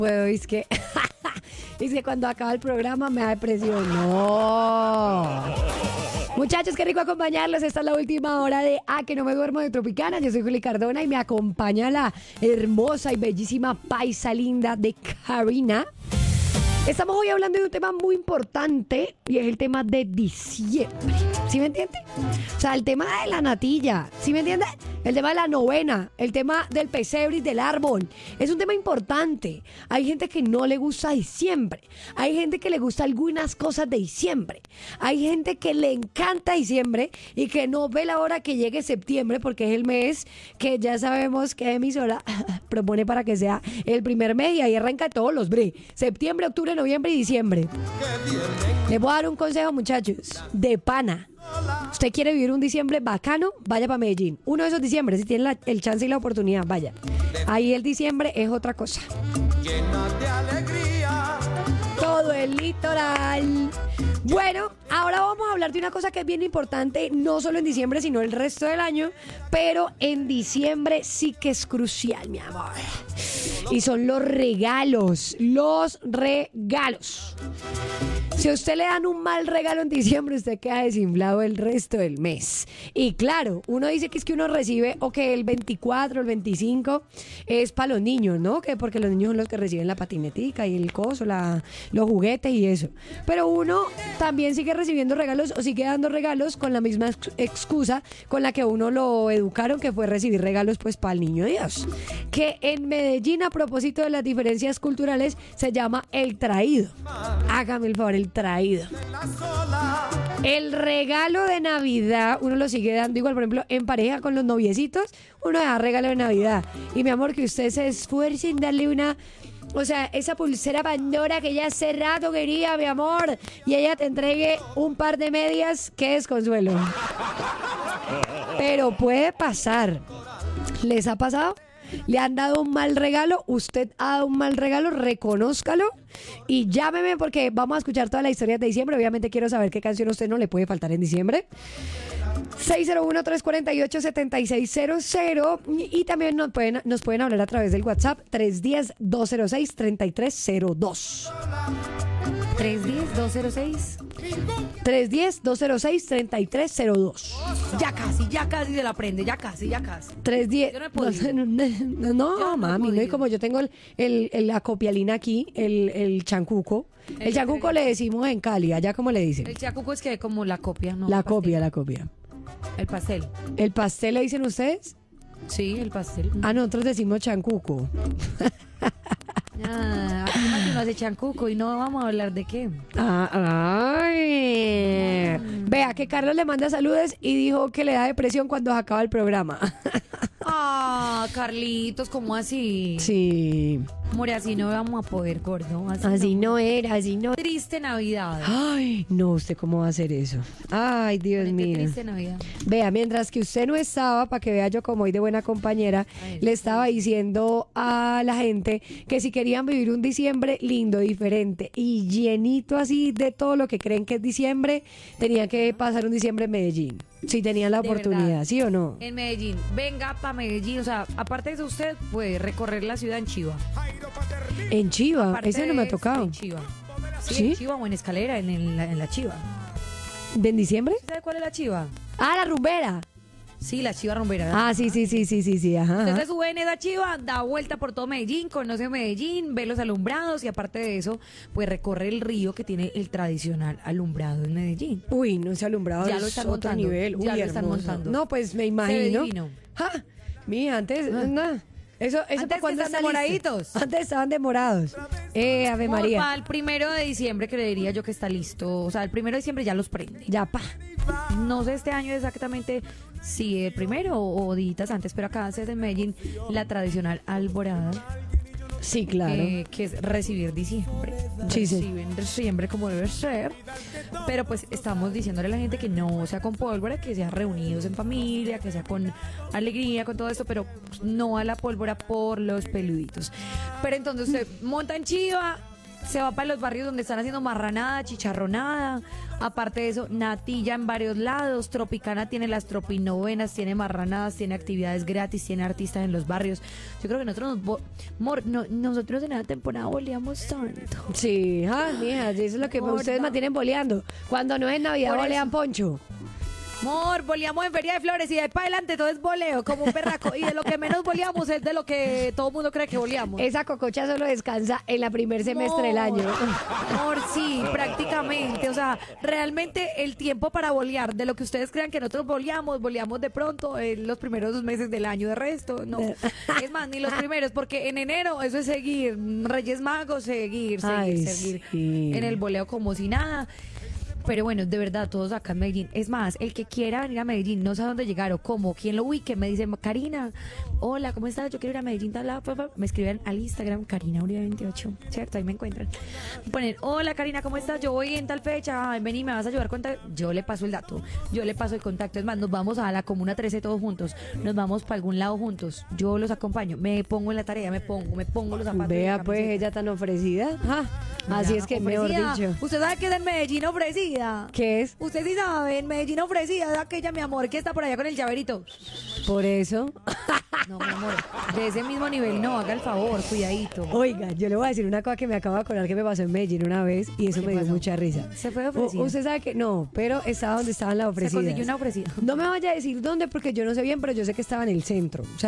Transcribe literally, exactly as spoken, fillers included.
puedo, es que, es que cuando acaba el programa me da depresión. No. Muchachos, qué rico acompañarlos. Esta es la última hora de A que no me duermo de Tropicana. Yo soy Juli Cardona y me acompaña la hermosa y bellísima paisa linda de Karina. Estamos hoy hablando de un tema muy importante y es el tema de diciembre. ¿Sí me entiende? O sea, el tema de la natilla. ¿Sí me entiende? El tema de la novena, el tema del pesebre y del árbol. Es un tema importante. Hay gente que no le gusta diciembre. Hay gente que le gusta algunas cosas de diciembre. Hay gente que le encanta diciembre y que no ve la hora que llegue septiembre porque es el mes que ya sabemos que emisora propone para que sea el primer mes y ahí arranca todos los bre. Septiembre, octubre, noviembre y diciembre. Les voy a dar un consejo, muchachos, de pana. Usted quiere vivir un diciembre bacano, vaya para Medellín. Uno de esos diciembre, si tiene la, el chance y la oportunidad, vaya. Ahí el diciembre es otra cosa. Todo el litoral. Bueno, ahora vamos a hablar de una cosa que es bien importante, no solo en diciembre, sino el resto del año, pero en diciembre sí que es crucial, mi amor. Y son los regalos, los regalos. Si a usted le dan un mal regalo en diciembre, usted queda desinflado el resto del mes. Y claro, uno dice que es que uno recibe, o que el veinticuatro, el veinticinco es para los niños, ¿no? Que porque los niños son los que reciben la patinetica y el coso, la, los juguetes y eso. Pero uno también sigue recibiendo regalos o sigue dando regalos con la misma excusa con la que uno lo educaron, que fue recibir regalos pues para el niño Dios. Que en Medellín, a propósito de las diferencias culturales, se llama el traído. Hágame el favor, el traído. El regalo de Navidad uno lo sigue dando igual, por ejemplo, en pareja con los noviecitos, uno da regalo de Navidad. Y mi amor, que usted se esfuerce en darle una... O sea, esa pulsera Pandora que ya hace rato quería, mi amor, y ella te entregue un par de medias, qué desconsuelo. Pero puede pasar. ¿Les ha pasado? ¿Le han dado un mal regalo? ¿Usted ha dado un mal regalo? Reconózcalo y llámeme porque vamos a escuchar toda la historia de diciembre. Obviamente quiero saber qué canción a usted no le puede faltar en diciembre. seis cero uno, tres cuatro ocho, siete seis cero cero y también nos pueden, nos pueden hablar a través del WhatsApp tres uno cero, dos cero seis, tres tres cero dos. tres uno cero, dos cero seis tres uno cero, dos cero seis, tres tres cero dos. Ya casi, ya casi se la prende, ya casi, ya casi. tres diez. Yo no he podido. No, no, no, Yo no mami, he no, y como yo tengo el, el, el- la copialina aquí, el, el chancuco. El, El- chancuco el- le decimos en Cali, allá como le dicen. El chacuco es que como la copia, ¿no? La El pastel. copia, la copia. El pastel. ¿El pastel le dicen ustedes? Sí, el pastel. Ah, nosotros decimos chancuco. Ah, aquí más que uno hace chancuco y no vamos a hablar de qué. Ah, ay. Vea que Carlos le manda saludos y dijo que le da depresión cuando se acaba el programa. Ah, Carlitos, ¿cómo así? Sí. More, así no vamos a poder, gordo. Así, Así no era, así no. Triste Navidad. Ay, no, ¿usted cómo va a hacer eso? Ay, Dios Ponete mío. Triste Navidad. Vea, mientras que usted no estaba, para que vea yo como hoy de buena compañera, Ay, le estaba diciendo a la gente que si querían vivir un diciembre lindo, diferente y llenito así de todo lo que creen que es diciembre, tenían que pasar un diciembre en Medellín. Si tenían la De oportunidad, verdad. ¿sí o no? En Medellín. Venga para Medellín. O sea, aparte de eso, usted puede recorrer la ciudad en Chiva. En Chiva, Aparte ese no me ha de eso, tocado. En Chiva. Sí, ¿Sí? en Chiva o en escalera, en, en la, en la Chiva. ¿De en diciembre? ¿Sabe cuál es la Chiva? Ah, la rumbera. Sí, la Chiva rumbera. Ah, sí, sí, sí, sí, sí, sí, ajá. Usted ajá. se sube en esa Chiva, da vuelta por todo Medellín, conoce Medellín, ve los alumbrados y aparte de eso, pues recorre el río que tiene el tradicional alumbrado en Medellín. Uy, no se ha alumbrado. Ya lo es están otro montando, nivel. Uy, ya lo están hermoso. montando. No, pues me Se ve imagino. divino. Ja, mira, antes, nada. Eso, eso Antes para que cuando están demoraditos. Antes estaban demorados. Eh, Ave Como María. para el primero de diciembre creería yo que está listo. O sea, el primero de diciembre ya los prende. Ya, pa. No sé este año exactamente si el primero o, o días antes, pero acá se hace en Medellín la tradicional alborada. Sí, claro. eh, que es recibir diciembre. Sí, sí. Reciben diciembre como debe ser. Pero pues estamos diciéndole a la gente que no sea con pólvora, que sea reunidos en familia, que sea con alegría, con todo esto, pero no a la pólvora por los peluditos. Pero entonces usted monta en Chiva, se va para los barrios donde están haciendo marranada, chicharronada. Aparte de eso, natilla en varios lados. Tropicana tiene las tropinovenas, tiene marranadas, tiene actividades gratis, tiene artistas en los barrios. Yo creo que nosotros nos, bo- mor- no, nosotros en esa temporada boleamos tanto. Sí, ah, mija, eso es lo que Gorda. ustedes mantienen boleando. Cuando no es Navidad, Por bolean eso. poncho. Mor, boleamos en Feria de Flores y de ahí para adelante todo es boleo, como un perraco. Y de lo que menos boleamos es de lo que todo el mundo cree que boleamos. Esa cococha solo descansa en la primer semestre del año. Amor, sí, prácticamente. O sea, realmente el tiempo para bolear, de lo que ustedes crean que nosotros boleamos, boleamos de pronto en los primeros dos meses del año. De resto, no. Es más, ni los primeros, porque en enero eso es seguir. Reyes Magos, seguir, seguir, Ay, seguir. sí. En el boleo como si nada. Pero bueno, de verdad, todos acá en Medellín. Es más, el que quiera venir a Medellín, no sabe dónde llegar o cómo, quién lo ubique, me dice, Karina, hola, ¿cómo estás? Yo quiero ir a Medellín, tal, tal, tal". Me escriben al Instagram, Karina Uribe veintiocho, ¿cierto? Ahí me encuentran. Ponen, hola, Karina, ¿cómo estás? Yo voy en tal fecha, ay, vení, me vas a ayudar con tal. Yo le paso el dato, yo le paso el contacto. Es más, nos vamos a la Comuna trece todos juntos, nos vamos para algún lado juntos, yo los acompaño, me pongo en la tarea, me pongo, me pongo los zapatos. Vea, la pues, camiseta. ella tan ofrecida. Ah, así Ya, es que, mejor ofrecida. dicho. ¿Usted sabe que es en Medellín ofrecida? ¿Qué es? Usted sí sabe, en Medellín ofrecida es aquella, mi amor, que está por allá con el llaverito. Por eso. No, mi amor, de ese mismo nivel no, haga el favor, cuidadito. Oiga, yo le voy a decir una cosa que me acabo de acordar que me pasó en Medellín una vez y eso ¿Qué me dio pasó? mucha risa. ¿Se fue U- ofrecida? Usted sabe que no, pero estaba donde estaban las Se ofrecidas. consiguió una ofrecida. No me vaya a decir dónde porque yo no sé bien, pero yo sé que estaba en el centro. O sea,